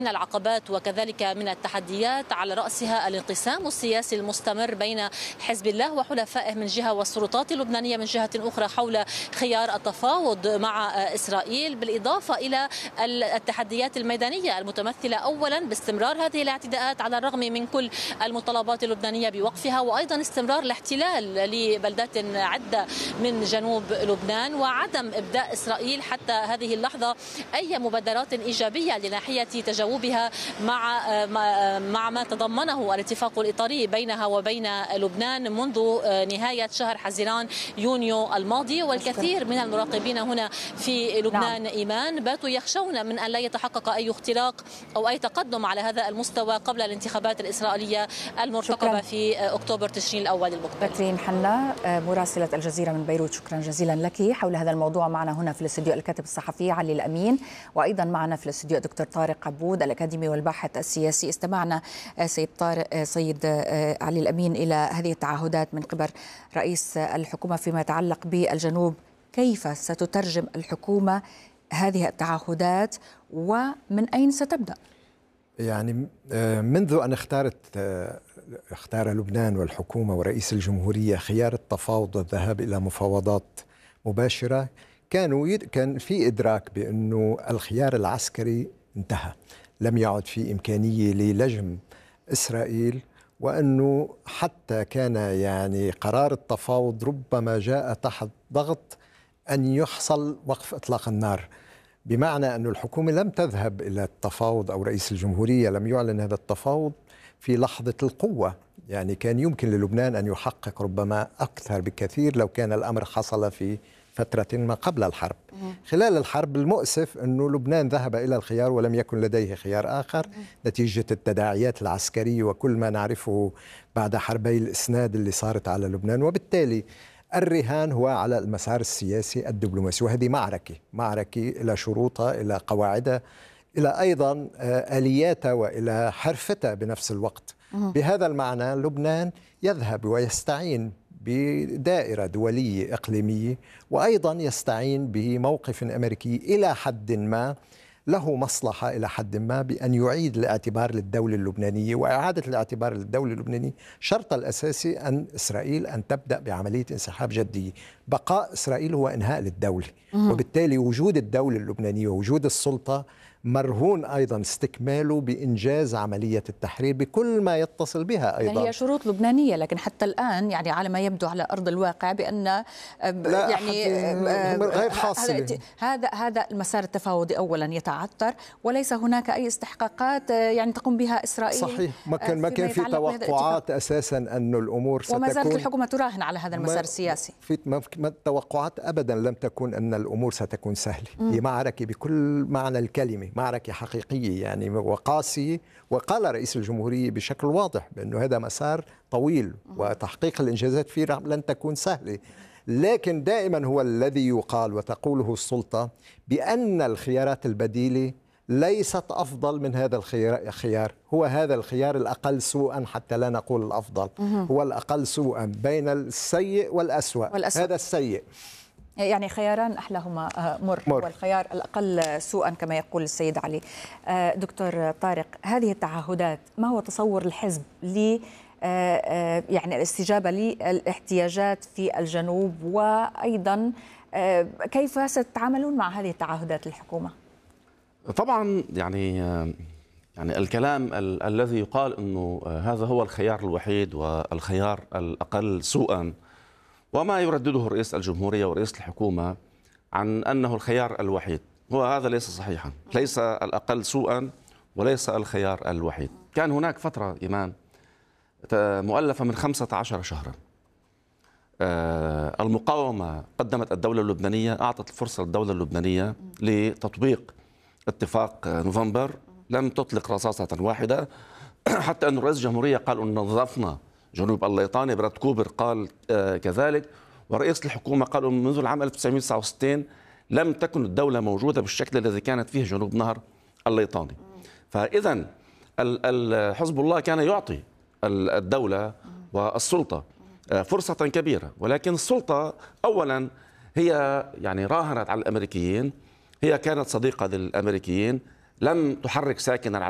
من العقبات وكذلك من التحديات، على رأسها الانقسام السياسي المستمر بين حزب الله وحلفائه من جهة والسلطات اللبنانية من جهة أخرى حول خيار التفاوض مع إسرائيل، بالإضافة إلى التحديات الميدانية المتمثلة أولا باستمرار هذه الاعتداءات على الرغم من كل المطالبات اللبنانية بوقفها، وأيضا استمرار الاحتلال لبلدات عدة من جنوب لبنان، وعدم إبداء إسرائيل حتى هذه اللحظة أي مبادرات إيجابية لناحية تجاوبها مع ما تضمنه الاتفاق الإطاري بينها وبين لبنان منذ نهاية شهر حزيران يونيو الماضي. والكثير من المراقبين هنا في لبنان إيمان باتوا يخشون من أن لا يتحقق أي اختراق أو أي تقدم على هذا المستوى قبل الانتخابات الإسرائيلية المرتقبة في أكتوبر تشرين الأول المقبل. باترين حنا مراسلة الجزيرة من بيروت، شكرا جزيلا لك. حول هذا الموضوع معنا هنا في الاستوديو الكاتب الصحفي علي الأمين، وأيضا معنا في الاستوديو الدكتور طارق عبود الأكاديمي والباحث السياسي. استمعنا سيد علي الأمين إلى هذه التعهدات من قبل رئيس الحكومة فيما يتعلق بالجنوب. كيف ستترجم الحكومة هذه التعهدات ومن أين ستبدأ؟ يعني منذ أن اختار لبنان والحكومة ورئيس الجمهورية خيار التفاوض والذهاب إلى مفاوضات مباشرة، كان في إدراك بأنه الخيار العسكري انتهى، لم يعد في إمكانية للجم إسرائيل، وأنه حتى كان يعني قرار التفاوض ربما جاء تحت ضغط أن يحصل وقف إطلاق النار، بمعنى أن الحكومة لم تذهب إلى التفاوض أو رئيس الجمهورية لم يعلن هذا التفاوض في لحظة القوة. يعني كان يمكن للبنان أن يحقق ربما أكثر بكثير لو كان الأمر حصل في فترة ما قبل الحرب. خلال الحرب المؤسف أنه لبنان ذهب إلى الخيار ولم يكن لديه خيار آخر نتيجة التداعيات العسكرية وكل ما نعرفه بعد حربي الإسناد اللي صارت على لبنان، وبالتالي الرهان هو على المسار السياسي الدبلوماسي، وهذه معركة إلى شروطها، إلى قواعدها، إلى أيضا آلياتها، وإلى حرفتها بنفس الوقت. بهذا المعنى لبنان يذهب ويستعين بدائرة دولية إقليمية، وأيضا يستعين بموقف أمريكي إلى حد ما له مصلحة إلى حد ما بأن يعيد الاعتبار للدولة اللبنانية، وإعادة الاعتبار للدولة اللبنانية شرط الأساسي أن إسرائيل أن تبدأ بعملية انسحاب جدية. بقاء إسرائيل هو إنهاء للدولة، وبالتالي وجود الدولة اللبنانية ووجود السلطة مرهون أيضا استكماله بإنجاز عملية التحرير بكل ما يتصل بها أيضا. هي شروط لبنانية، لكن حتى الآن يعني على ما يبدو على أرض الواقع بأن يعني غير حاصل. هذا المسار التفاوضي أولا يتعثر، وليس هناك أي استحقاقات يعني تقوم بها إسرائيل. صحيح، ما كان في توقعات أساسا أن الأمور ستكون، وما زالت الحكومة تراهن على هذا المسار السياسي. التوقعات أبدا لم تكن أن الأمور ستكون سهلة. هي معركة بكل معنى الكلمة، معركة حقيقية يعني وقاسية، وقال رئيس الجمهورية بشكل واضح بأنه هذا مسار طويل وتحقيق الإنجازات فيه لن تكون سهلة. لكن دائما هو الذي يقال وتقوله السلطة بأن الخيارات البديلة ليست أفضل من هذا الخيار، هو هذا الخيار الأقل سوءا حتى لا نقول الأفضل، هو الأقل سوءا بين السيء والأسوأ. هذا السيء يعني خياران أحلاهما مر، والخيار الأقل سوءا كما يقول السيد علي. دكتور طارق، هذه التعهدات ما هو تصور الحزب ل يعني الاستجابة للاحتياجات في الجنوب، وأيضا كيف ستتعاملون مع هذه التعهدات الحكومة؟ طبعا يعني الكلام الذي يقال أنه هذا هو الخيار الوحيد والخيار الأقل سوءا، وما يردده رئيس الجمهورية ورئيس الحكومة عن أنه الخيار الوحيد، هو هذا ليس صحيحا، ليس الأقل سوءا وليس الخيار الوحيد. كان هناك فترة إيمان مؤلفة من 15 شهرا، المقاومة قدمت الدولة اللبنانية، أعطت الفرصة للدولة اللبنانية لتطبيق اتفاق نوفمبر، لم تطلق رصاصة واحدة، حتى أن رئيس الجمهورية قال أن نظفنا جنوب الليطاني، براد كوبر قال كذلك، ورئيس الحكومة قالوا منذ العام 1969 لم تكن الدولة موجودة بالشكل الذي كانت فيه جنوب نهر الليطاني. فإذا حزب الله كان يعطي الدولة والسلطة فرصة كبيرة، ولكن السلطة أولا هي يعني راهنت على الأمريكيين، هي كانت صديقة للأمريكيين، لم تحرك ساكنا